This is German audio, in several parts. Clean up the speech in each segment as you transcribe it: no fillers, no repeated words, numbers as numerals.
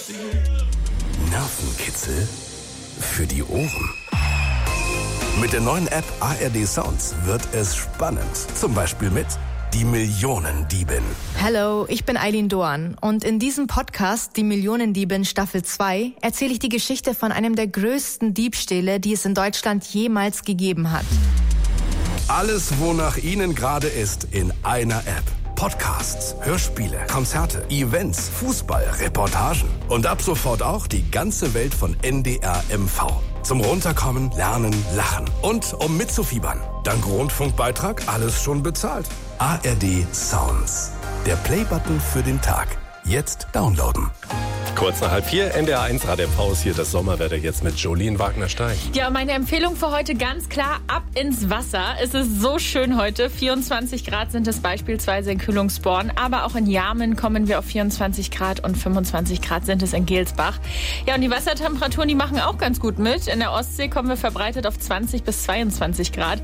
Nervenkitzel für die Ohren. Mit der neuen App ARD Sounds wird es spannend. Zum Beispiel mit Die Millionendiebin. Hallo, ich bin Eileen Doan und in diesem Podcast Die Millionendiebin Staffel 2 erzähle ich die Geschichte von einem der größten Diebstähle, die es in Deutschland jemals gegeben hat. Alles, wonach Ihnen gerade ist, in einer App. Podcasts, Hörspiele, Konzerte, Events, Fußball, Reportagen und ab sofort auch die ganze Welt von NDR MV. Zum Runterkommen, Lernen, Lachen und um mitzufiebern. Dank Rundfunkbeitrag alles schon bezahlt. ARD Sounds. Der Playbutton für den Tag. Jetzt downloaden. Kurz nach 3:30, NDR1 Radio MV ist hier das Sommerwetter jetzt mit Jolien Wagner-Stein. Ja, meine Empfehlung für heute ganz klar, ab ins Wasser. Es ist so schön heute. 24 Grad sind es beispielsweise in Kühlungsborn, aber auch in Jarmen kommen wir auf 24 Grad und 25 Grad sind es in Gelsbach. Ja, und die Wassertemperaturen, die machen auch ganz gut mit. In der Ostsee kommen wir verbreitet auf 20 bis 22 Grad.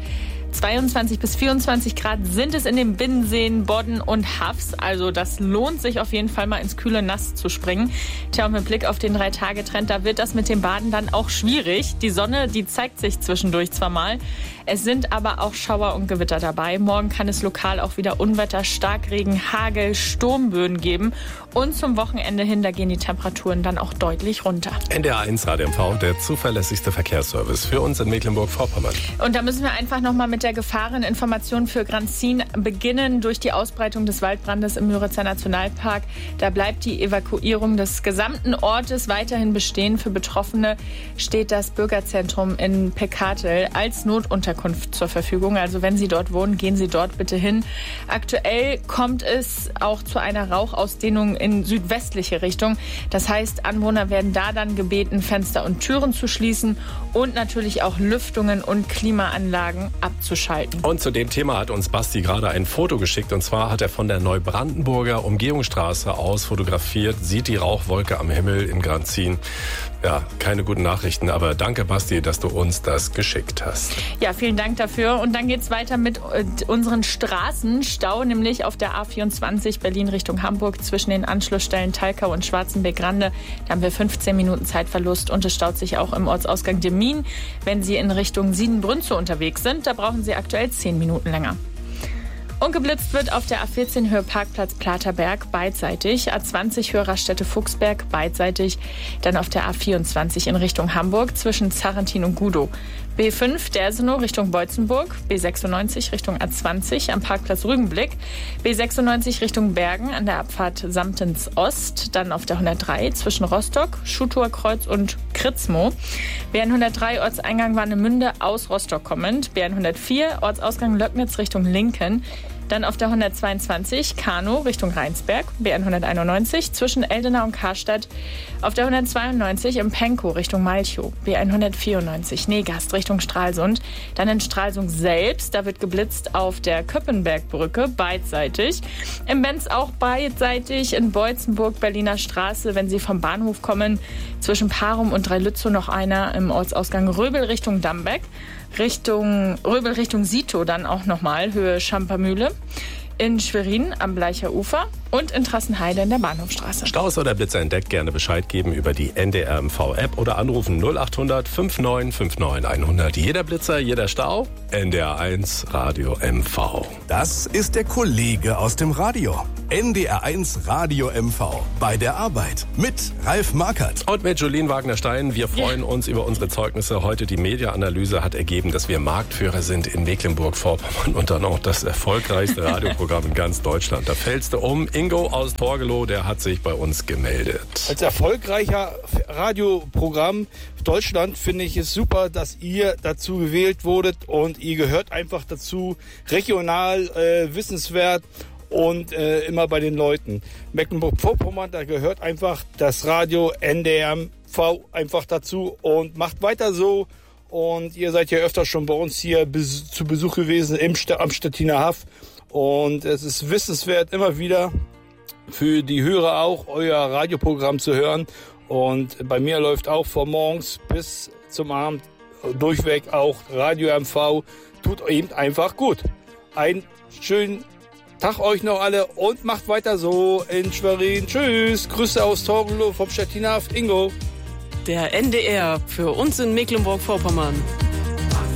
22 bis 24 Grad sind es in den Binnenseen Bodden und Hafs. Also das lohnt sich auf jeden Fall mal ins kühle Nass zu springen. Tja, und mit Blick auf den 3-Tage-Trend, da wird das mit dem Baden dann auch schwierig. Die Sonne, die zeigt sich zwischendurch zwar mal. Es sind aber auch Schauer und Gewitter dabei. Morgen kann es lokal auch wieder Unwetter, Starkregen, Hagel, Sturmböen geben. Und zum Wochenende hin, da gehen die Temperaturen dann auch deutlich runter. NDR1 Radio MV, der zuverlässigste Verkehrsservice für uns in Mecklenburg-Vorpommern. Und da müssen wir einfach nochmal mit der Gefahreninformation für Granzin beginnen. Durch die Ausbreitung des Waldbrandes im Müritzer Nationalpark, da bleibt die Evakuierung des gesamten Ortes weiterhin bestehen. Für Betroffene steht das Bürgerzentrum in Pekatel als Notunterkunft zur Verfügung. Also wenn Sie dort wohnen, gehen Sie dort bitte hin. Aktuell kommt es auch zu einer Rauchausdehnung in südwestliche Richtung. Das heißt, Anwohner werden da dann gebeten, Fenster und Türen zu schließen und natürlich auch Lüftungen und Klimaanlagen abzuschalten. Und zu dem Thema hat uns Basti gerade ein Foto geschickt. Und zwar hat er von der Neubrandenburger Umgehungsstraße aus fotografiert. Sieht die Rauchwolke am Himmel in Granzin. Ja, keine guten Nachrichten, aber danke Basti, dass du uns das geschickt hast. Ja, vielen Dank dafür. Und dann geht's weiter mit unseren Straßenstau, nämlich auf der A24 Berlin Richtung Hamburg zwischen den Anschlussstellen Talkau und Schwarzenbeck-Rande. Da haben wir 15 Minuten Zeitverlust und es staut sich auch im Ortsausgang Demmin. Wenn Sie in Richtung Siedenbrünnzow unterwegs sind, da brauchen Sie aktuell 10 Minuten länger. Und geblitzt wird auf der A14 Höhe Parkplatz Platerberg beidseitig, A20 Höhe Raststätte Fuchsberg beidseitig, dann auf der A24 in Richtung Hamburg zwischen Zarrentin und Gudow. B5 Dersenow Richtung Beutzenburg, B96 Richtung A20 am Parkplatz Rügenblick, B96 Richtung Bergen an der Abfahrt Samtens Ost, dann auf der 103 zwischen Rostock, Schutower Kreuz und Kritzmo. B103 Ortseingang Warnemünde aus Rostock kommend, B104 Ortsausgang Löcknitz Richtung Linken. Dann auf der 122 Kanow Richtung Rheinsberg, B191 zwischen Eldena und Karstadt. Auf der 192 im Penkow Richtung Malchow, B194 Negast Richtung Stralsund. Dann in Stralsund selbst, da wird geblitzt auf der Köppenbergbrücke beidseitig. Im Benz auch beidseitig in Beutzenburg, Berliner Straße, wenn Sie vom Bahnhof kommen. Zwischen Parum und Dreilützow noch einer im Ortsausgang Röbel Richtung Dambeck. Röbel Richtung Sito dann auch nochmal, Höhe Schampermühle. In Schwerin am Bleicher Ufer und in Trassenheide in der Bahnhofstraße. Staus oder Blitzer entdeckt, gerne Bescheid geben über die NDR MV-App oder anrufen 0800 5959 100. Jeder Blitzer, jeder Stau, NDR1 Radio MV. Das ist der Kollege aus dem Radio. NDR1 Radio MV. Bei der Arbeit. Mit Ralf Markert. Und mit Jolien Wagner-Stein. Wir freuen uns über unsere Zeugnisse. Heute die Media-Analyse hat ergeben, dass wir Marktführer sind in Mecklenburg-Vorpommern und dann auch das erfolgreichste Radioprogramm in ganz Deutschland. Da fällst du um. Ingo aus Torgelow, der hat sich bei uns gemeldet. Als erfolgreicher Radioprogramm Deutschland finde ich es super, dass ihr dazu gewählt wurdet und ihr gehört einfach dazu, regional, wissenswert und immer bei den Leuten. Mecklenburg-Vorpommern, da gehört einfach das Radio NDR-MV einfach dazu und macht weiter so. Und ihr seid ja öfter schon bei uns hier zu Besuch gewesen am Stettiner Haff. Und es ist wissenswert, immer wieder für die Hörer auch euer Radioprogramm zu hören. Und bei mir läuft auch von morgens bis zum Abend durchweg auch Radio MV. Tut eben einfach gut. Einen schönen Tag euch noch alle und macht weiter so in Schwerin. Tschüss, Grüße aus Torgelow vom Stettiner Ingo. Der NDR für uns in Mecklenburg-Vorpommern.